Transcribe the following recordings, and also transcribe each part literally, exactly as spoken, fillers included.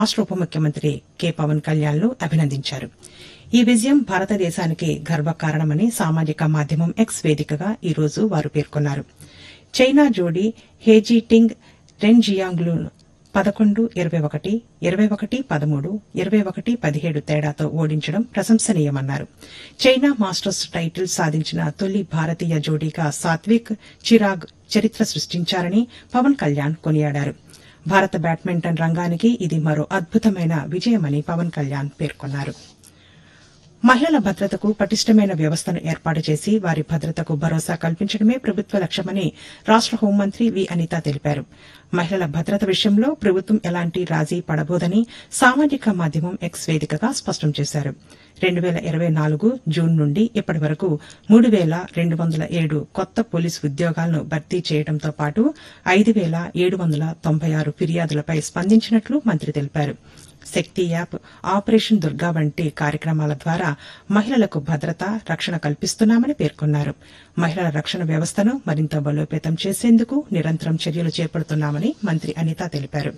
రాష్ట్ర ఉప ముఖ్యమంత్రి కె పవన్ కళ్యాణ్లు అభినందించారు. ఈ విజయం భారతదేశానికి గర్వకారణమని సామాజిక మాధ్యమం ఎక్స్ వేదికగా ఈ రోజు వారు పేర్కొన్నారు. చైనా జోడీ హే జీటింగ్ రెన్ జియాంగ్లు పదకొండు ఇరవై ఒకటి ఇరవై ఒకటి పదమూడు ఇరవై ఒకటి పదిహేడు తేడాతో ఓడించడం ప్రశంసనీయమన్నారు. చైనా మాస్టర్స్ టైటిల్ సాధించిన తొలి భారతీయ జోడీగా సాత్విక్, చిరాగ్ చరిత్ర సృష్టించారని పవన్ కళ్యాణ్ కొనియాడారు. భారత బ్యాడ్మింటన్ రంగానికి ఇది మరో అద్భుతమైన విజయమని పవన్ కళ్యాణ్ పేర్కొన్నారు. మహిళల భద్రతకు పటిష్టమైన వ్యవస్థను ఏర్పాటు చేసి వారి భద్రతకు భరోసా కల్పించడమే ప్రభుత్వ లక్ష్యమని రాష్ట హోంమంత్రి వి అనిత తెలిపారు. మహిళల భద్రత విషయంలో ప్రభుత్వం ఎలాంటి రాజీ పడబోదని సామాజిక మాధ్యమం ఎక్స్ వేదికగా స్పష్టం చేశారు. రెండు వేల ఇరవై నాలుగు జూన్ నుండి ఇప్పటి వరకు మూడు వేల రెండు వందల ఏడు కొత్త పోలీసు ఉద్యోగాలను భర్తీ చేయడంతో పాటు ఐదు వేల ఏడు వందల తొంభై ఆరు ఫిర్యాదులపై స్పందించినట్లు మంత్రి తెలిపారు. శక్తి యాప్, ఆపరేషన్ దుర్గా వంటి కార్యక్రమాల ద్వారా మహిళలకు భద్రత, రక్షణ కల్పిస్తున్నామని పేర్కొన్నారు. మహిళల రక్షణ వ్యవస్థను మరింత బలోపేతం చేసేందుకు నిరంతరం చర్యలు చేపడుతున్నామని మంత్రి అనిత తెలిపారు.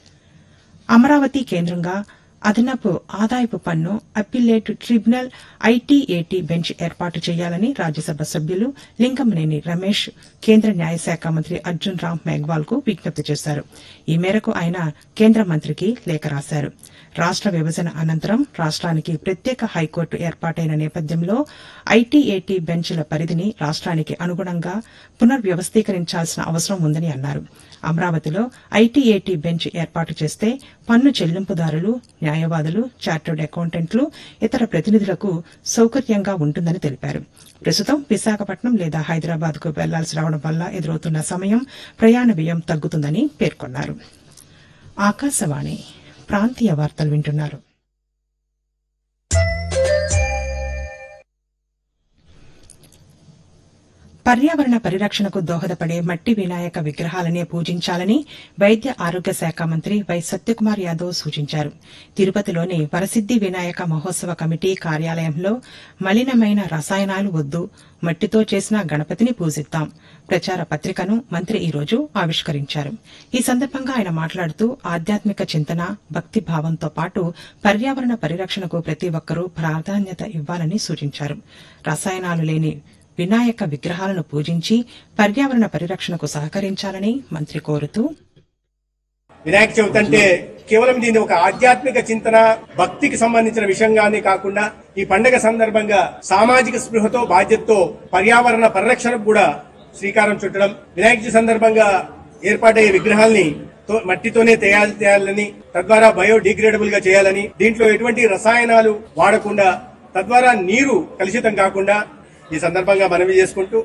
అమరావతి కేంద్రంగా అదనపు ఆదాయపు పన్ను అప్పీలేట్ ట్రిబ్యునల్ ఐటీఏటీ బెంచ్ ఏర్పాటు చేయాలని రాజ్యసభ సభ్యులు లింగమనేని రమేష్ కేంద్ర న్యాయశాఖ మంత్రి అర్జున్ రామ్ మేఘ్వాల్ కు విజ్ఞప్తి చేశారు. ఈ మేరకు ఆయన కేంద్ర మంత్రికి లేఖ రాశారు. రాష్ట విభజన అనంతరం రాష్ట్రానికి ప్రత్యేక హైకోర్టు ఏర్పాటైన నేపథ్యంలో ఐటీఏటీ బెంచ్ల పరిధిని రాష్ట్రానికి అనుగుణంగా పునర్వ్యవస్థీకరించాల్సిన అవసరం ఉందని అన్నారు. అమరావతిలో ఐటీఏటీ బెంచ్ ఏర్పాటు చేస్తే పన్ను చెల్లింపుదారులు, న్యాయవాదులు, చార్టర్డ్ అకౌంటెంట్లు, ఇతర ప్రతినిధులకు సౌకర్యంగా ఉంటుందని తెలిపారు. ప్రస్తుతం విశాఖపట్నం లేదా హైదరాబాద్ కు వెళ్లాల్సి రావడం వల్ల ఎదురవుతున్న సమయం, ప్రయాణ వ్యయం తగ్గుతుందని పేర్కొన్నారు. ఆకాశవాణి ప్రాంతీయ వార్తలు వింటున్నారు. పర్యావరణ పరిరక్షణకు దోహదపడే మట్టి వినాయక విగ్రహాలనే పూజించాలని వైద్య ఆరోగ్య శాఖ మంత్రి వై సత్యకుమార్ యాదవ్ సూచించారు. తిరుపతిలోని వరసిద్ది వినాయక మహోత్సవ కమిటీ కార్యాలయంలో మలినమైన రసాయనాలు వద్దు, మట్టితో చేసిన గణపతిని పూజిద్దాం ప్రచార పత్రికను మంత్రి ఈ రోజు ఆవిష్కరించారు. ఈ సందర్భంగా ఆయన మాట్లాడుతూ ఆధ్యాత్మిక చింతన, భక్తి భావంతో పాటు పర్యావరణ పరిరక్షణకు ప్రతి ఒక్కరూ ప్రాధాన్యత ఇవ్వాలని సూచించారు. రసాయనాలు లేని వినాయక విగ్రహాలను పూజించి పర్యావరణ పరిరక్షణకు సహకరించాలని మంత్రి కోరుతూ, వినాయక చవితి అంటే కేవలం దీని ఒక ఆధ్యాత్మిక చింతన, భక్తికి సంబంధించిన విషయంగానే కాకుండా ఈ పండుగ సందర్భంగా సామాజిక స్పృహతో, బాధ్యతతో పర్యావరణ పరిరక్షణకు కూడా శ్రీకారం చుట్టడం, వినాయక చవితి సందర్భంగా ఏర్పాటయ్యే విగ్రహాల్ని మట్టితోనే తయారు చేయాలని, తద్వారా బయోడిగ్రేడబుల్ గా చేయాలని, దీంట్లో ఎటువంటి రసాయనాలు వాడకుండా, తద్వారా నీరు కలుషితం కాకుండా ఈ సందర్భంగా మనవి చేసుకుంటూ,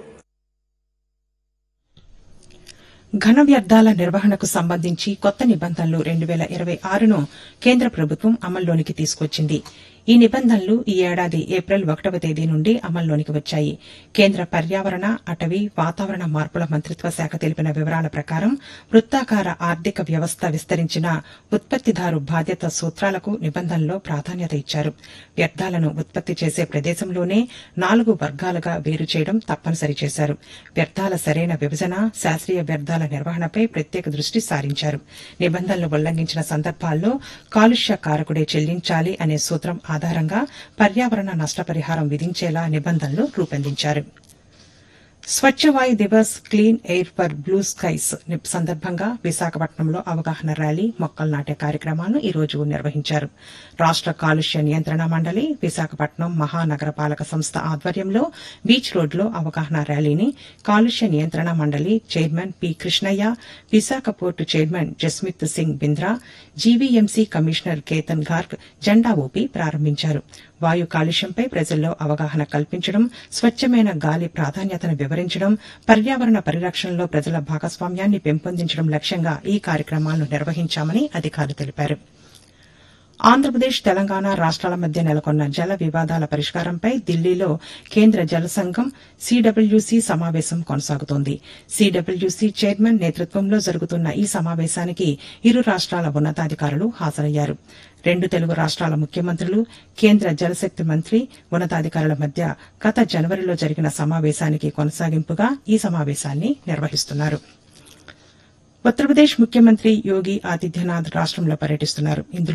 ఘన వ్యర్థాల నిర్వహణకు సంబంధించి కొత్త నిబంధనలు రెండు వేల ఇరవై ఆరును కేంద్ర ప్రభుత్వం అమల్లోనికి తీసుకొచ్చింది. ఈ నిబంధనలు ఈ ఏడాది ఏప్రిల్ ఒకటవ తేదీ నుండి అమల్లోనికి వచ్చాయి. కేంద్ర పర్యావరణ, అటవీ, వాతావరణ మార్పుల మంత్రిత్వ శాఖ తెలిపిన వివరాల ప్రకారం వృత్తాకార ఆర్థిక వ్యవస్థ విస్తరించిన ఉత్పత్తిదారు బాధ్యత సూత్రాలకు నిబంధనలో ప్రాధాన్యత ఇచ్చారు. వ్యర్థాలను ఉత్పత్తి చేసే ప్రదేశంలోనే నాలుగు వర్గాలుగా వేరు చేయడం తప్పనిసరి చేశారు. వ్యర్థాల సరైన విభజన, శాస్త్రీయ వ్యర్థాల నిర్వహణపై ప్రత్యేక దృష్టి సారించారు. నిబంధనలు ఉల్లంఘించిన సందర్భాల్లో కాలుష్య కారకుడే చెల్లించాలి అనే సూత్రం ఆధారంగా పర్యావరణ నష్టపరిహారం విధించేలా నిబంధనలు రూపొందించారు. స్వచ్ఛ వాయు Divas, clean air for blue skies సందర్భంగా విశాఖపట్నంలో అవగాహన ర్యాలీ, మొక్కలు నాటే కార్యక్రమాలను ఈ రోజు నిర్వహించారు. రాష్ట కాలుష్య నియంత్రణ మండలి, విశాఖపట్నం మహానగరపాలక సంస్థ ఆధ్వర్యంలో బీచ్ రోడ్లో అవగాహన ర్యాలీని కాలుష్య నియంత్రణ మండలి chairman P Krishnaiah, Visakha port chairman Jasmith Singh Bindra, GVMC commissioner Ketan Garg జెండా ఊపి ప్రారంభించారు. వాయు కాలుష్యంపై ప్రజల్లో అవగాహన కల్పించడం, స్వచ్ఛమైన గాలి ప్రాధాన్యతను వివరించడం, పర్యావరణ పరిరక్షణలో ప్రజల భాగస్వామ్యాన్ని పెంపొందించడం లక్ష్యంగా ఈ కార్యక్రమాలను నిర్వహించామని అధికారులు తెలిపారు. ఆంధ్రప్రదేశ్, తెలంగాణ రాష్ట్రాల మధ్య నెలకొన్న జల వివాదాల పరిష్కారంపై ఢిల్లీలో కేంద్ర జల సంఘం సీడబ్ల్యూసీ సమావేశం కొనసాగుతోంది. సీడబ్ల్యూసీ చైర్మన్ నేతృత్వంలో జరుగుతున్న ఈ సమావేశానికి ఇరు రాష్ట్రాల ఉన్నతాధికారులు హాజరయ్యారు. రెండు తెలుగు రాష్ట్రాల ముఖ్యమంత్రులు, కేంద్ర జలశక్తి మంత్రి, ఉన్నతాధికారుల మధ్య గత జనవరిలో జరిగిన సమావేశానికి కొనసాగింపుగా ఈ సమావేశాన్ని నిర్వహిస్తున్నారు. ఉత్తరప్రదేశ్ ముఖ్యమంత్రి యోగి ఆదిత్యనాథ్ రాష్ట్రంలో పర్యటిస్తున్నారు. ఇందులో